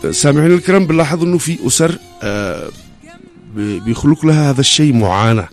سامعين الكرام، بنلاحظ انه في اسر بيخلق لها هذا الشيء معاناة،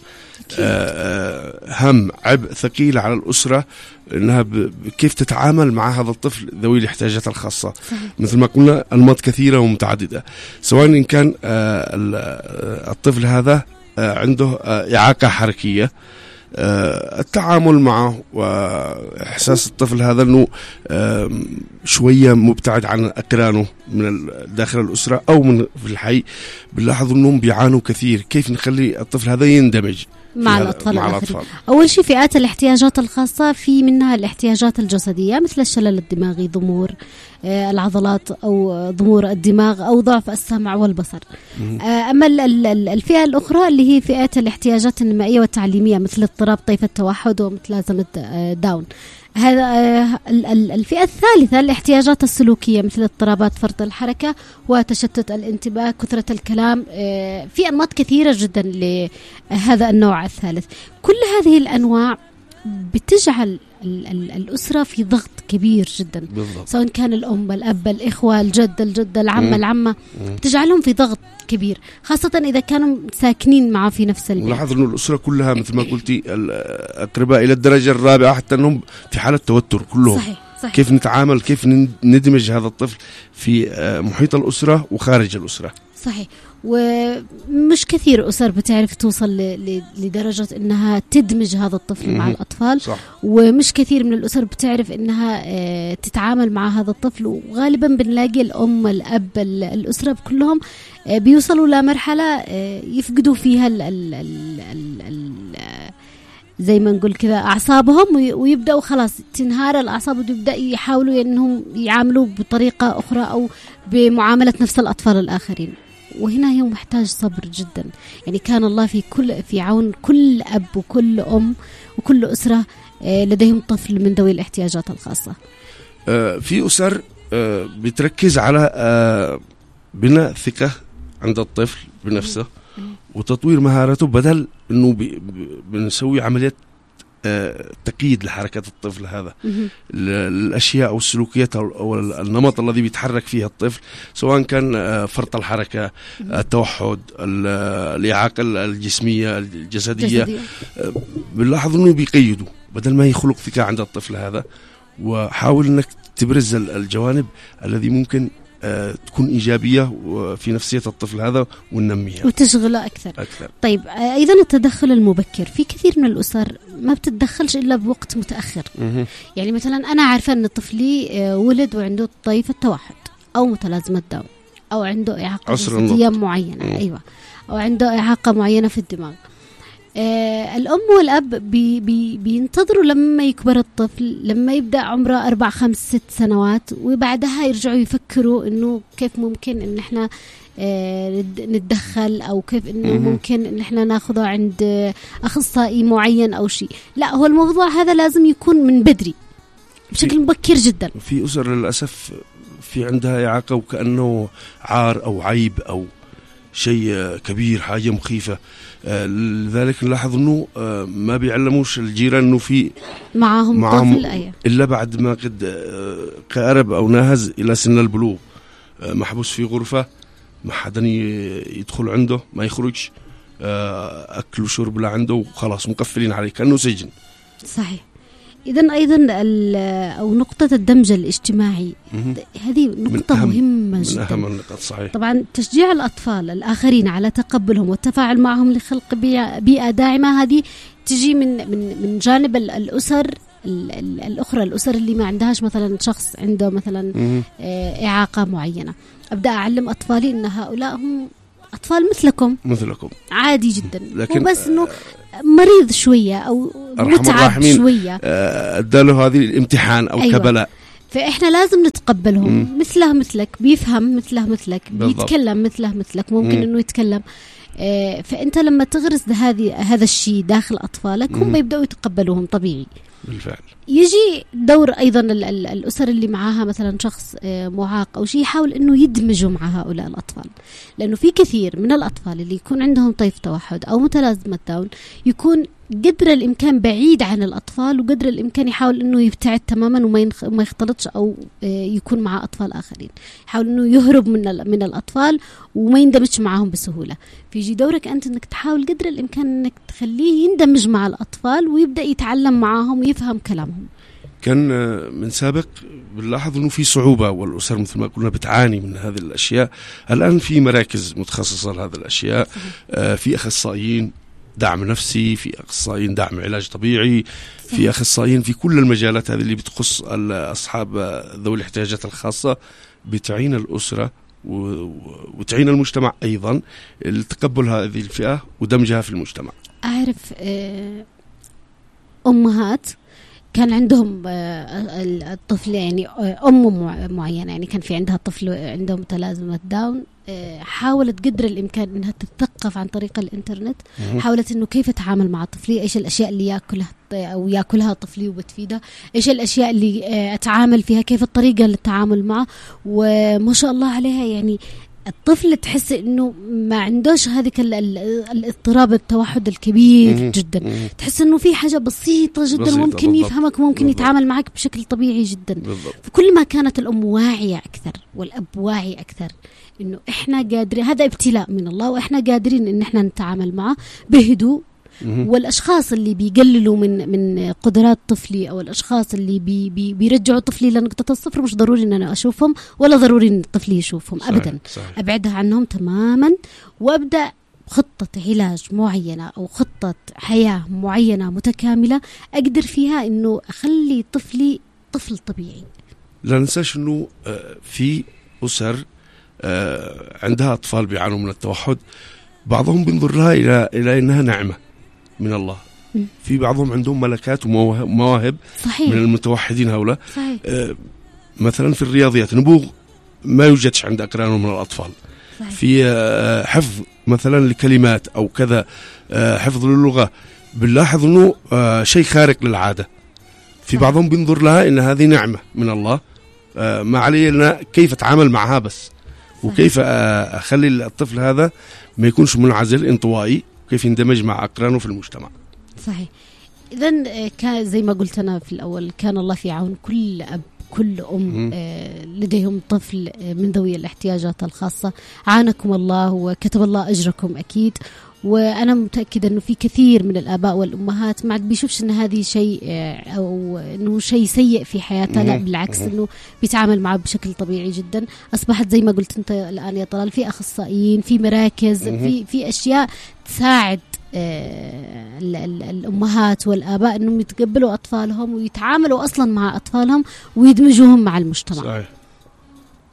هم عبء ثقيل على الأسرة انها كيف تتعامل مع هذا الطفل ذوي الاحتياجات الخاصة. مثل ما قلنا أنماط كثيرة ومتعددة، سواء إن كان الطفل هذا عنده إعاقة حركية، التعامل معه وإحساس الطفل هذا أنه شوية مبتعد عن أقرانه من داخل الأسرة أو من في الحي، بنلاحظ أنهم بيعانوا كثير. كيف نخلي الطفل هذا يندمج مع الأطفال. أول شيء فئات الاحتياجات الخاصة في منها الاحتياجات الجسدية مثل الشلل الدماغي، ضمور العضلات أو ضمور الدماغ أو ضعف السمع والبصر. أما الفئة الأخرى اللي هي فئات الاحتياجات النمائية والتعليمية مثل اضطراب طيف التوحد ومتلازمة داون. هذا الفئة الثالثة الاحتياجات السلوكية مثل اضطرابات فرط الحركة وتشتت الانتباه، كثرة الكلام. في أنماط كثيرة جدا لهذا النوع الثالث. كل هذه الأنواع بتجعل الأسرة في ضغط كبير جدا بالضبط. سواء كان الأم، الأب، الإخوة، الجد، الجدة، العم، العمة، بتجعلهم في ضغط كبير، خاصة إذا كانوا ساكنين معه في نفس البيت. لاحظ إنه الأسرة كلها مثل ما قلتي الأقرباء إلى الدرجة الرابعة حتى أنهم في حالة توتر كلهم. صحيح. كيف نتعامل، كيف ندمج هذا الطفل في محيط الأسرة وخارج الأسرة. صحيح. ومش كثير أسر بتعرف توصل لدرجة إنها تدمج هذا الطفل مع الأطفال. صح. ومش كثير من الأسر بتعرف إنها تتعامل مع هذا الطفل. وغالبا بنلاقي الأم، الأب، الأسرة كلهم بيوصلوا لمرحلة يفقدوا فيها زي ما نقول كذا أعصابهم، ويبدأوا خلاص تنهار الأعصاب، ويبدأ يحاولوا إنهم يعاملوا بطريقة أخرى أو بمعاملة نفس الأطفال الآخرين. وهنا هي محتاج صبر جدا. يعني كان الله في عون كل أب وكل أم وكل أسرة لديهم طفل من ذوي الاحتياجات الخاصة. في أسر بتركز على بناء ثقة عند الطفل بنفسه وتطوير مهاراته، بدل أنه بنسوي عملية تقييد لحركة الطفل هذا، الأشياء أو السلوكيات أو النمط الذي بيتحرك فيها الطفل، سواء كان فرط الحركة، التوحد، الإعاقة الجسمية الجسدية. بنلاحظ أنه بيقيدوا بدل ما يخلق ثقة عند الطفل هذا. وحاول أنك تبرز الجوانب الذي ممكن تكون إيجابية في نفسية الطفل هذا وننميها وتشغله أكثر. طيب أيضا التدخل المبكر. في كثير من الأسر ما بتتدخلش إلا بوقت متأخر. يعني مثلا أنا عارفة أن طفلي ولد وعنده طيف التوحد أو متلازمة داون أو عنده إعاقة جسدية معينة. أيوة، أو عنده إعاقة معينة في الدماغ. الأم والأب بينتظروا لما يكبر الطفل، لما يبدأ عمره 4 5 6 سنوات، وبعدها يرجعوا يفكروا إنه كيف ممكن إن إحنا نتدخل، أو كيف إنه ممكن إن إحنا ناخذه عند أخصائي معين أو شيء. لا، هو الموضوع هذا لازم يكون من بدري بشكل مبكر جدا. في أسر للأسف في عندها إعاقة وكأنه عار أو عيب أو شيء كبير، حاجة مخيفة. لذلك نلاحظ أنه ما بيعلموش الجيران أنه في معهم طفل إلا بعد ما قد قارب أو ناهز إلى سن البلوغ، محبوس في غرفة، ما حدا يدخل عنده، ما يخرجش، أكل وشرب لا عنده، وخلاص مقفلين عليه كأنه سجن. صحيح. إذن أيضا أو نقطة الدمج الاجتماعي، هذه نقطة مهمة جدا، من أهم النقاط. صحيح. طبعا تشجيع الأطفال الآخرين على تقبلهم والتفاعل معهم لخلق بيئة داعمة، هذه تجي من جانب الأسر الأخرى، الأسر اللي ما عندهاش مثلا شخص عنده مثلا إعاقة معينة. أبدأ أعلم أطفالي أن هؤلاء هم أطفال مثلكم عادي جدا، لكن بس إنه مريض شوية أو متعب شوية، اداله هذه الامتحان أو أيوة. كبلاء، فإحنا لازم نتقبلهم. مثله مثلك، بيفهم مثله مثلك، بيتكلم مثله مثلك، ممكن إنه يتكلم. فأنت لما تغرس هذا الشيء داخل أطفالك، هم يبدأوا يتقبلوهم طبيعي. بالفعل. يجي دور أيضا الأسر اللي معاها مثلا شخص معاق أو شيء، يحاول إنه يدمجوا مع هؤلاء الأطفال، لأنه في كثير من الأطفال اللي يكون عندهم طيف توحد أو متلازمة داون يكون قدر الإمكان بعيد عن الأطفال، وقدر الإمكان يحاول إنه يبتعد تماما وما يختلطش أو يكون مع أطفال آخرين، يحاول إنه يهرب من الأطفال وما يندمجش معهم بسهولة. فيجي دورك أنت إنك تحاول قدر الإمكان إنك تخليه يندمج مع الأطفال ويبدأ يتعلم معهم ويفهم كلامهم. كان من سابق بنلاحظ إنه في صعوبة، والأسر مثل ما قلنا بتعاني من هذه الأشياء. الآن في مراكز متخصصة لهذه الأشياء، في أخصائيين دعم نفسي، في أخصائيين دعم علاج طبيعي، في أخصائيين في كل المجالات هذه اللي بتخص أصحاب ذوي الاحتياجات الخاصة، بتعين الأسرة وتعين المجتمع أيضا لتقبل هذه الفئة ودمجها في المجتمع. أعرف أمهات كان عندهم الطفل يعني أم معينة، يعني كان في عندها طفل عنده متلازمة داون، حاولت قدر الإمكان إنها تتثقف عن طريق الإنترنت، حاولت إنه كيف تتعامل مع طفلي، إيش الأشياء اللي يأكلها طفلي وبتفيده، إيش الأشياء اللي أتعامل فيها، كيف الطريقة للتعامل معه. وما شاء الله عليها، يعني الطفل تحس إنه ما عندوش هذه الاضطراب التوحد الكبير جدا، تحس إنه في حاجة بسيطة جدا ممكن يفهمك وممكن يتعامل معك بشكل طبيعي جدا. فكل ما كانت الأم واعية أكثر والأب واعي أكثر إنه إحنا قادرين، هذا ابتلاء من الله وإحنا قادرين إن إحنا نتعامل معه بهدوء. والأشخاص اللي بيقللوا من قدرات طفلي أو الأشخاص اللي بيرجعوا طفلي لنقطة الصفر، مش ضروري إن أنا أشوفهم ولا ضروري إن الطفل يشوفهم أبدا. صحيح. أبعدها عنهم تماما وأبدأ خطة علاج معينة أو خطة حياة معينة متكاملة أقدر فيها إنه أخلي طفلي طفل طبيعي. لا ننساش إنه في أسر عندها أطفال بيعانوا من التوحد، بعضهم بينظر لها إلى إنها نعمة من الله. في بعضهم عندهم ملكات ومواهب. صحيح. من المتوحدين هؤلاء. مثلا في الرياضيات نبوغ ما يوجدش عند أقرانهم من الأطفال. صحيح. في حفظ مثلا لكلمات أو كذا، حفظ للغة، بنلاحظ إنه شيء خارق للعادة. في بعضهم بينظر لها إن هذه نعمة من الله، ما علي لنا كيف أتعامل معها بس، وكيف أخلي الطفل هذا ما يكونش منعزل انطوائي، وكيف يندمج مع أقرانه في المجتمع. صحيح. إذن كان زي ما قلت أنا في الأول، كان الله في عون كل أب كل أم لديهم طفل من ذوي الاحتياجات الخاصة. عانكم الله وكتب الله أجركم أكيد. وأنا متأكدة أنه في كثير من الآباء والأمهات ما عاد بيشوفش أن هذه شيء أو أنه شيء سيء في حياته، لا بالعكس أنه بيتعامل معه بشكل طبيعي جدا. أصبحت زي ما قلت أنت الآن يا طلال في أخصائيين، في مراكز، في أشياء تساعد الأمهات والآباء أنهم يتقبلوا أطفالهم ويتعاملوا أصلا مع أطفالهم ويدمجوهم مع المجتمع. صحيح.